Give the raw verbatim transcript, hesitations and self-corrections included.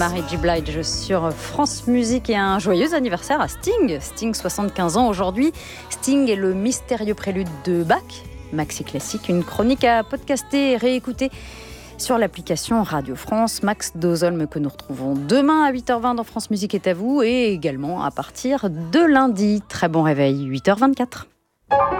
Mary J. Blige sur France Musique et un joyeux anniversaire à Sting. Sting, soixante-quinze ans aujourd'hui. Sting est le mystérieux prélude de Bach, maxi classique, une chronique à podcaster et réécouter sur l'application Radio France. Max Dozolme que nous retrouvons demain à huit heures vingt dans France Musique est à vous et également à partir de lundi. Très bon réveil, huit heures vingt-quatre.